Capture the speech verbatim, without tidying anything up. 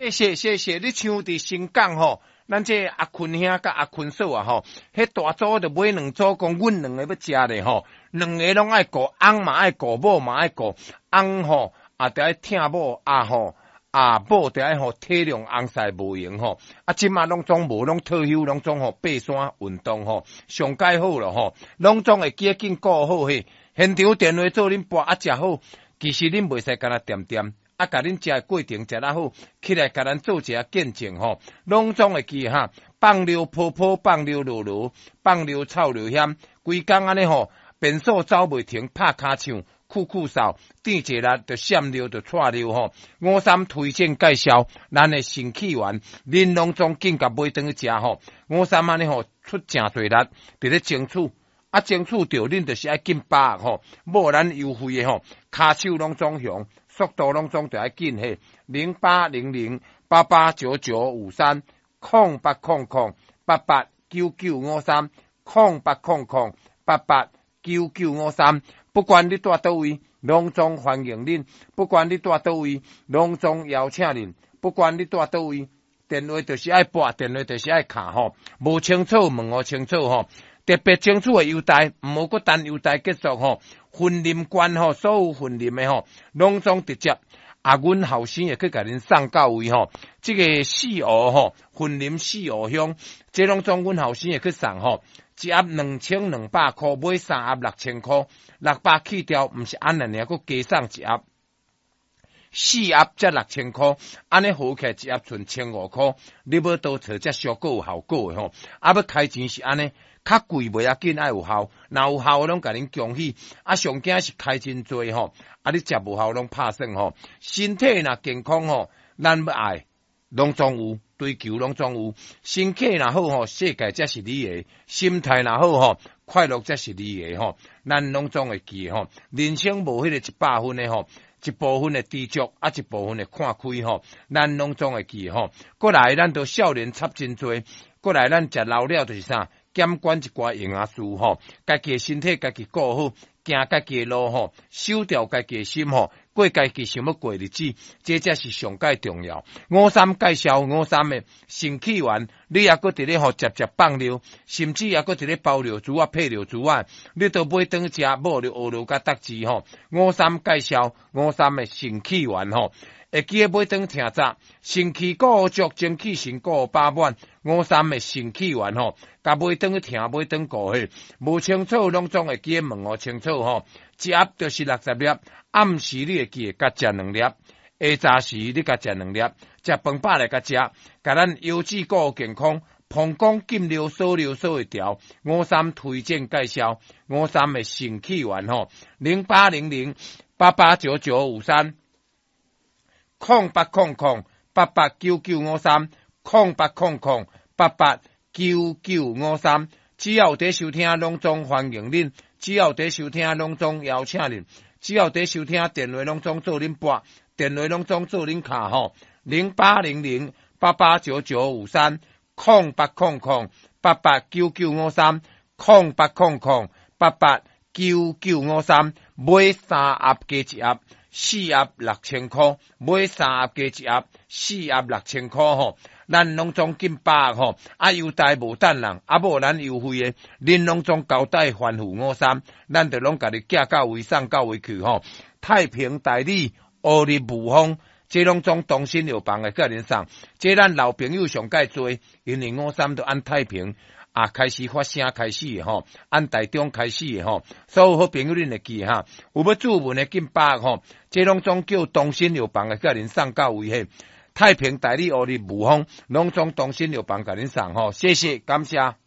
谢谢谢谢，你像伫新港吼，咱这阿坤兄甲阿坤嫂啊吼，迄大组就买两组，讲阮两个要食咧吼，两个拢爱顾，翁嘛爱顾，某嘛爱顾，翁吼啊得爱疼某啊吼。啊，某得爱吼体谅翁婿无用吼，啊，即马拢总无拢退休，拢总吼爬山运动吼，上解好了吼，拢总会记紧顾好嘿。现场电话做恁拨啊食好，其实恁袂使干那点点，啊，甲恁食的过程食得好，起来甲咱做一下见证吼，拢总会记哈，放溜泡泡，放溜落落，放溜臭溜险，规工安尼吼，便所走袂停，拍骹唱。酷酷扫，电一力就闪溜就错溜吼。五三推荐介绍，咱的新起源，恁拢总紧甲买转去食吼。五三安尼吼出诚侪力，伫咧争取，啊争取着恁就是爱紧把握吼，无咱优惠的吼，骹手拢总响，速度拢总着爱紧嘿。零八零零八八九九五三空八空空八八九九五三空八空空八八九九五三。不管你住倒位，拢总欢迎恁；不管你住倒位，拢总邀请恁；不管你住倒位，电话就是爱拨，电话就是爱卡吼。无清楚问我清楚吼，特别清楚的优待，毋好搁等优待结束吼。婚林关吼，所有婚林的吼，拢总直接啊，阮后生会去甲恁送到位吼。即、這个四湖吼，婚林四湖乡，即拢总阮后生会去送吼。一盒两千两百块，买三盒六千块，六百去掉，毋是安尼尔，佮加送一盒，四盒才六千块，安尼好起来一盒剩千五块，你要倒找才小个有效果的吼。啊，要开钱是安尼，较贵袂要紧，爱有效，若有效拢甲恁恭喜。啊，上惊是开真多吼，啊，你食无效拢拍算吼。身体若健康吼，咱要爱，拢总有。追求拢总有，身体若好吼，世界才是你的；心态若好吼，快乐才是你的吼。咱拢总会记吼，人生无迄个一百分的吼，一部分的知足，啊一部分的看开吼，咱拢总会记吼。过来，咱都少年插真多，过来咱食老了就是啥，减管一寡营养素吼，家己的身体家己顾好，行家己的路吼，守掉家己的心吼。过家己想要过日子，这才是上界重要。五三介绍五三的新起源，你也搁伫咧吼接接放流，甚至也搁伫咧包流珠啊、配流珠啊，你都买当食，无了学了甲得志吼。五三介绍五三的新起源吼，会记买当听早，新气鼓足，精气神鼓饱满。五三的新起源吼，甲买当去听，买当顾迄，无清楚拢总会记问我清楚吼。一盒就是六十粒。暗时你会记甲食两粒，下早时你甲食两粒，食饭饱来甲食，甲咱腰子骨健康，膀胱禁流少流少会调。五三推荐介绍，五三的新起源吼，零八零零八八九九五三，空八空空八八九九五三，空八空空八八九九五三。只要有伫收听，拢总欢迎恁；只要有伫收听，拢总邀请恁。只要伫收听，电话拢总做恁拨，电话拢总做恁卡吼，零八零零八八九九五三，空八空空八八九九五三，空八空空八八九九五三，买三盒加一盒，四盒六千块，买三盒加一盒，四盒六千块吼。咱拢总紧把握吼，啊优待无等人，啊无咱优惠的，恁拢总交代吩咐五三，咱就拢甲你寄到位送到位去吼。太平代理乌日无风，这拢总东新药房的个人送，这咱老朋友上介做，因为五三都按太平啊开始发声开始的吼，按台中开始的吼，所有好朋友恁会记哈，有要注文的紧把握吼，这拢总叫东新药房的个人送到位嘿。太平代理乌日无风，拢总东新药房甲恁送吼，谢谢感谢。